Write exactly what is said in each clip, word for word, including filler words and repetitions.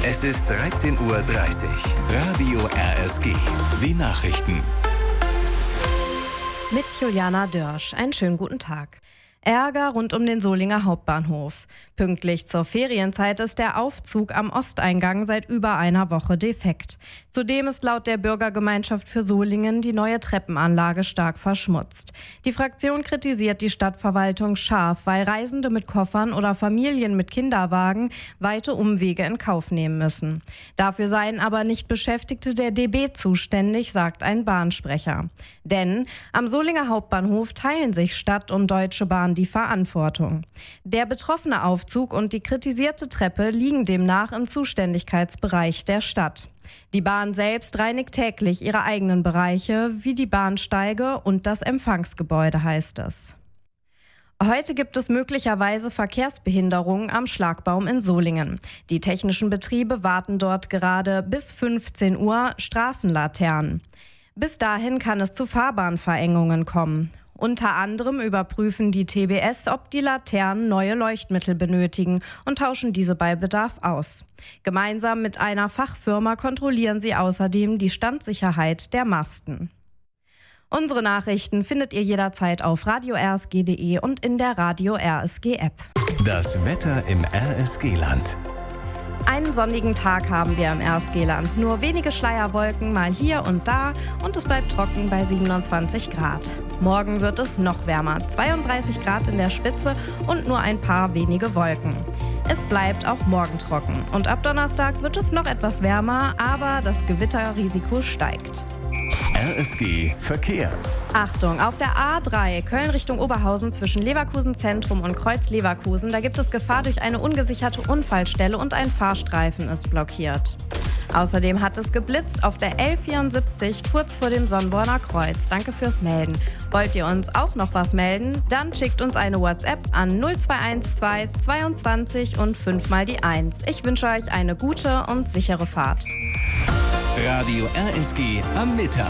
Es ist dreizehn Uhr dreißig. Radio R S G. Die Nachrichten. Mit Juliana Dörsch. Einen schönen guten Tag. Ärger rund um den Solinger Hauptbahnhof. Pünktlich zur Ferienzeit ist der Aufzug am Osteingang seit über einer Woche defekt. Zudem ist laut der Bürgergemeinschaft für Solingen die neue Treppenanlage stark verschmutzt. Die Fraktion kritisiert die Stadtverwaltung scharf, weil Reisende mit Koffern oder Familien mit Kinderwagen weite Umwege in Kauf nehmen müssen. Dafür seien aber nicht Beschäftigte der D B zuständig, sagt ein Bahnsprecher. Denn am Solinger Hauptbahnhof teilen sich Stadt und Deutsche Bahn die Verantwortung. Der betroffene Aufzug und die kritisierte Treppe liegen demnach im Zuständigkeitsbereich der Stadt. Die Bahn selbst reinigt täglich ihre eigenen Bereiche, wie die Bahnsteige und das Empfangsgebäude, heißt es. Heute gibt es möglicherweise Verkehrsbehinderungen am Schlagbaum in Solingen. Die technischen Betriebe warten dort gerade bis fünfzehn Uhr Straßenlaternen. Bis dahin kann es zu Fahrbahnverengungen kommen. Unter anderem überprüfen die T B S, ob die Laternen neue Leuchtmittel benötigen und tauschen diese bei Bedarf aus. Gemeinsam mit einer Fachfirma kontrollieren sie außerdem die Standsicherheit der Masten. Unsere Nachrichten findet ihr jederzeit auf radio r s g punkt d e und in der Radio R S G App. Das Wetter im R S G-Land. Einen sonnigen Tag haben wir im R S G-Land. Nur wenige Schleierwolken mal hier und da und es bleibt trocken bei siebenundzwanzig Grad. Morgen wird es noch wärmer, zweiunddreißig Grad in der Spitze und nur ein paar wenige Wolken. Es bleibt auch morgen trocken und ab Donnerstag wird es noch etwas wärmer, aber das Gewitterrisiko steigt. R S G Verkehr. Achtung, auf der A drei Köln Richtung Oberhausen zwischen Leverkusen Zentrum und Kreuz Leverkusen, da gibt es Gefahr durch eine ungesicherte Unfallstelle und ein Fahrstreifen ist blockiert. Außerdem hat es geblitzt auf der L vierundsiebzig kurz vor dem Sonnborner Kreuz. Danke fürs Melden. Wollt ihr uns auch noch was melden? Dann schickt uns eine WhatsApp an null zwei eins zwei zweiundzwanzig und fünf mal die eins. Ich wünsche euch eine gute und sichere Fahrt. Radio R S G am Mittag.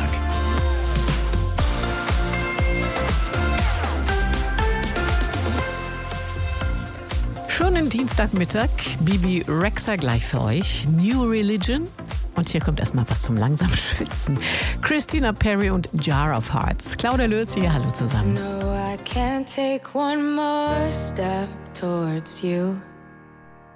Schönen Dienstagmittag, Bibi Rexha gleich für euch, New Religion. Und hier kommt erstmal was zum langsamen Schwitzen. Christina Perri und Jar of Hearts. Claudia Lötz hier, hallo zusammen. No, I can't take one more step towards you.